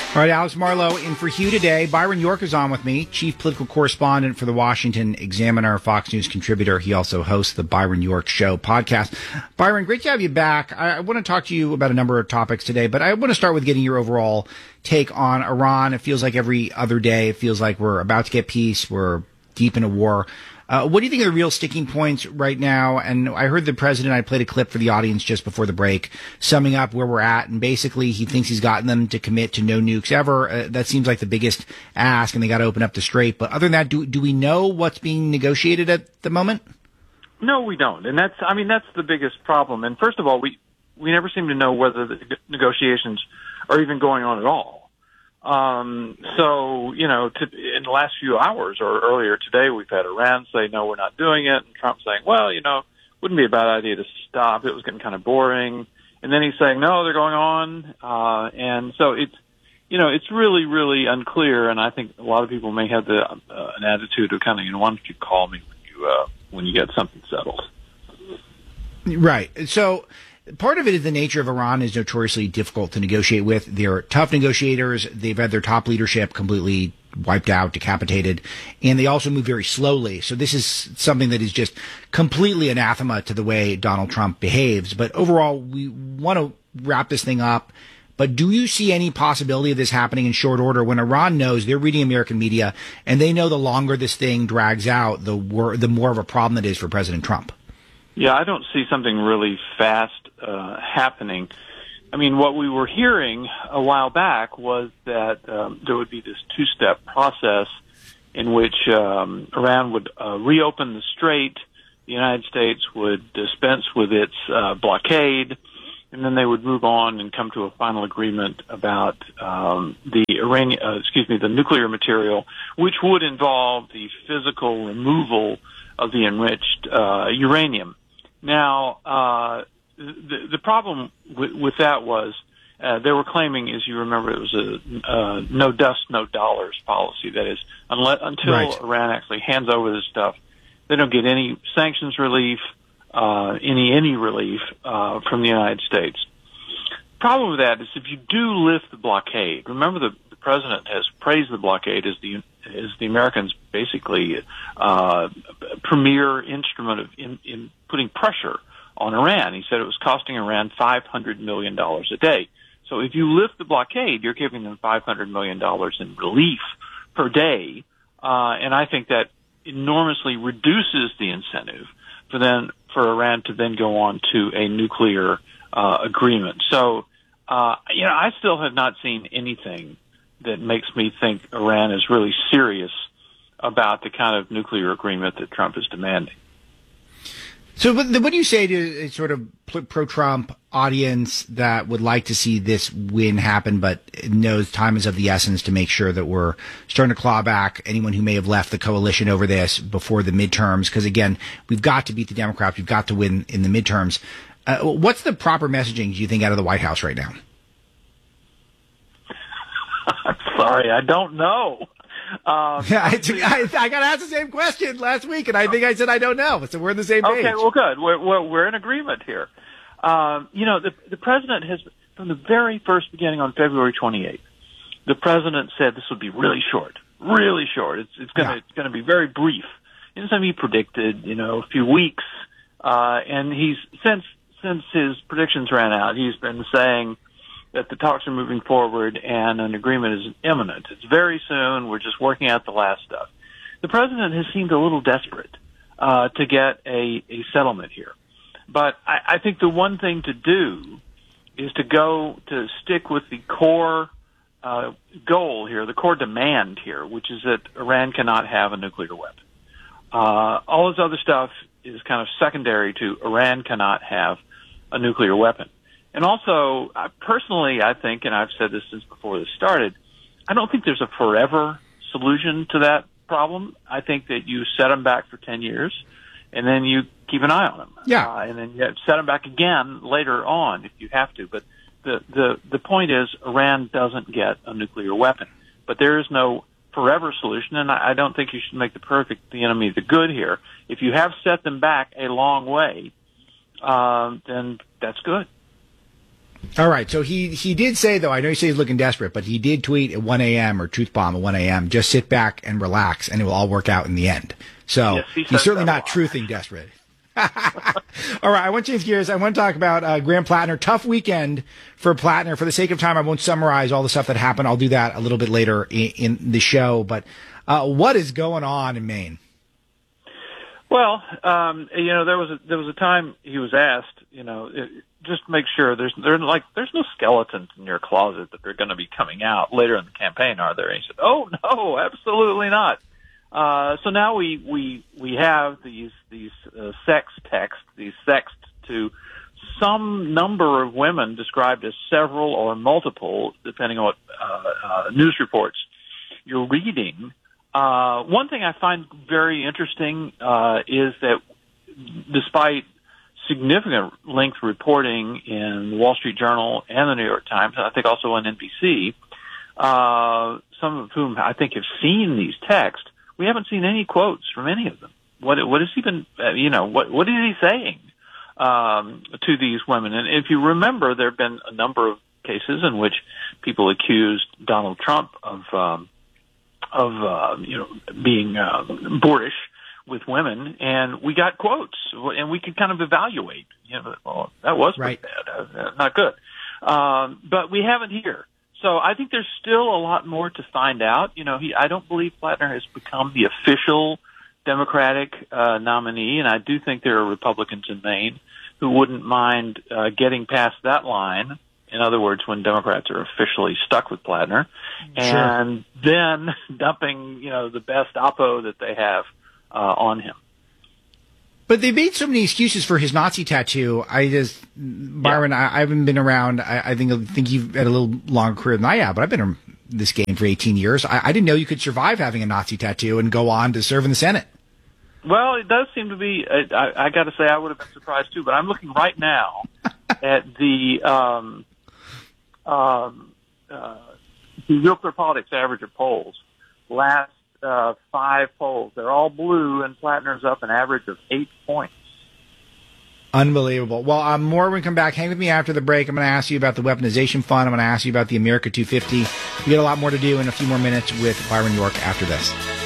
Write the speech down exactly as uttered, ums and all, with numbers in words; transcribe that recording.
All right, Alex Marlow in for Hugh today. Byron York is on with me, chief political correspondent for the Washington Examiner, Fox News contributor. He also hosts the Byron York Show podcast. Byron, great to have you back. I, I want to talk to you about a number of topics today, but I want to start with getting your overall take on Iran. It feels like every other day, it feels like we're about to get peace. We're deep in a war. Uh, what do you think are the real sticking points right now? And I heard the president, I played a clip for the audience just before the break, summing up where we're at. And basically, he thinks he's gotten them to commit to no nukes ever. Uh, that seems like the biggest ask, and they got to open up the strait. But other than that, do, do we know what's being negotiated at the moment? No, we don't. And that's, I mean, that's the biggest problem. And first of all, we, we never seem to know whether the negotiations are even going on at all. Um, so, you know, to, in the last few hours or earlier today, we've had Iran say, no, we're not doing it. And Trump saying, well, you know, wouldn't be a bad idea to stop. It was getting kind of boring. And then he's saying, no, they're going on. Uh, and so it's, you know, it's really, really unclear. And I think a lot of people may have the, uh, an attitude of kind of, you know, why don't you call me when you, uh, when you get something settled? Right. So, part of it is the nature of Iran is notoriously difficult to negotiate with. They're tough negotiators. They've had their top leadership completely wiped out, decapitated, and they also move very slowly. So this is something that is just completely anathema to the way Donald Trump behaves. But overall, we want to wrap this thing up. But do you see any possibility of this happening in short order when Iran knows they're reading American media and they know the longer this thing drags out, the wor- the more of a problem it is for President Trump? Yeah, I don't see something really fast uh, happening. I mean, what we were hearing a while back was that um, there would be this two-step process in which um, Iran would uh, reopen the strait, the United States would dispense with its uh, blockade, and then they would move on and come to a final agreement about um, the Iranian, uh, excuse me, the nuclear material, which would involve the physical removal of the enriched uh, uranium. Now, uh, the, the problem with, with that was uh, they were claiming, as you remember, it was a uh, no dust, no dollars policy. That is, unless, until right. Iran actually hands over this stuff, they don't get any sanctions relief, uh, any any relief uh, from the United States. Problem with that is if you do lift the blockade, remember the, the president has praised the blockade as the as the Americans' basically uh, premier instrument of in, in putting pressure on Iran. He said it was costing Iran five hundred million dollars a day. So if you lift the blockade, you're giving them five hundred million dollars in relief per day, uh, and I think that enormously reduces the incentive for then for Iran to then go on to a nuclear uh, agreement. So, uh, you know, I still have not seen anything that makes me think Iran is really serious about the kind of nuclear agreement that Trump is demanding. So what, what do you say to a sort of pro-Trump audience that would like to see this win happen, but knows time is of the essence to make sure that we're starting to claw back anyone who may have left the coalition over this before the midterms? Because, again, we've got to beat the Democrats. We've got to win in the midterms. Uh, what's the proper messaging, do you think, out of the White House right now? I'm sorry, I don't know. Um, yeah, I, I, I got asked the same question last week, and I think I said I don't know. So we're on the same page. Okay, well, good. We're, we're, we're in agreement here. Um, you know, the, the president has, from the very first beginning on February twenty-eighth, the president said this would be really short, really short. It's, it's going to yeah. it's going to be very brief. And so he predicted, you know, a few weeks, uh, and he's since since his predictions ran out, he's been saying that the talks are moving forward and an agreement is imminent. It's very soon. We're just working out the last stuff. The president has seemed a little desperate uh, to get a, a settlement here. But I, I think the one thing to do is to go to stick with the core uh, goal here, the core demand here, which is that Iran cannot have a nuclear weapon. Uh, all this other stuff is kind of secondary to Iran cannot have a nuclear weapon. And also, uh, personally, I think, and I've said this since before this started, I don't think there's a forever solution to that problem. I think that you set them back for ten years, and then you keep an eye on them. Yeah. Uh, and then you set them back again later on if you have to. But the, the, the point is Iran doesn't get a nuclear weapon. But there is no forever solution, and I, I don't think you should make the perfect the enemy of the good here. If you have set them back a long way, uh, then that's good. All right. So he, he did say, though, I know you say he's looking desperate, but he did tweet at one a.m. or truth bomb at one a.m. Just sit back and relax, and it will all work out in the end. So yes, he he's certainly not truthing desperate. All right. I want to change gears. I want to talk about uh, Graham Plattner. Tough weekend for Plattner. For the sake of time, I won't summarize all the stuff that happened. I'll do that a little bit later in, in the show. But uh, what is going on in Maine? Well, um, you know, there was a, there was a time he was asked, you know, it, just make sure there's there's like there's no skeletons in your closet that are going to be coming out later in the campaign, are there? And he said, "Oh no, absolutely not." Uh, so now we we we have these these uh, sex texts, these sexts to some number of women described as several or multiple, depending on what uh, uh, news reports you're reading. Uh, one thing I find very interesting uh, is that despite significant length reporting in the Wall Street Journal and the New York Times, and I think also on N B C, uh, some of whom I think have seen these texts, we haven't seen any quotes from any of them. What what is even uh, you know what what is he saying um, to these women? And if you remember, there have been a number of cases in which people accused Donald Trump of um, of uh, you know being uh, boorish with women, and we got quotes, and we could kind of evaluate. You know, well, that was pretty right. bad, uh, not good, um, but we haven't here. So I think there's still a lot more to find out. You know, he I don't believe Plattner has become the official Democratic uh, nominee, and I do think there are Republicans in Maine who wouldn't mind uh, getting past that line. In other words, when Democrats are officially stuck with Plattner, and sure. then dumping, you know, the best oppo that they have uh, on him. But they made so many excuses for his Nazi tattoo. I just, Byron, yeah. I, I haven't been around. I, I think I think you've had a little longer career than I have, but I've been in this game for eighteen years. I, I didn't know you could survive having a Nazi tattoo and go on to serve in the Senate. Well, it does seem to be. I, I got to say, I would have been surprised too. But I'm looking right now at the um, um, uh, the Real Clear Politics average of polls. Last uh, five polls, they're all blue, and Plattner's up an average of eight points. Unbelievable. Well, um, more when we come back. Hang with me after the break. I'm going to ask you about the weaponization fund. I'm going to ask you about the America two fifty. We got a lot more to do in a few more minutes with Byron York after this.